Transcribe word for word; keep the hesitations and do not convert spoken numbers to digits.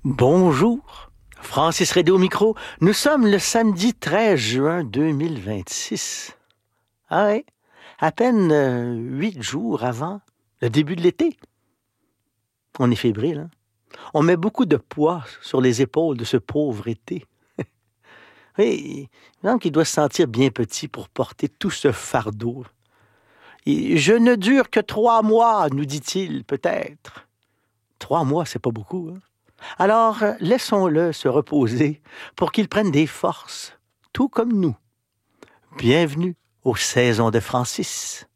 Bonjour, Francis Redé au micro. Nous sommes le samedi treize juin deux mille vingt-six. Ah ouais, à peine euh, huit jours avant le début de l'été. On est fébrile, hein? On met beaucoup de poids sur les épaules de ce pauvre été. Oui, il me semble qu'il doit se sentir bien petit pour porter tout ce fardeau. Et je ne dure que trois mois, nous dit-il peut-être. Trois mois, c'est pas beaucoup, hein? Alors, laissons-le se reposer pour qu'il prenne des forces, tout comme nous. Bienvenue aux saisons de Francis.